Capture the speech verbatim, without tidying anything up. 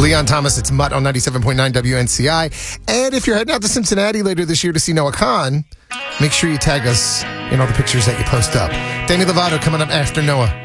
Leon Thomas, it's Mutt on ninety-seven point nine W N C I. And if you're heading out to Cincinnati later this year to see Noah Kahan, make sure you tag us in all the pictures that you post up. Demi Lovato coming up after Noah.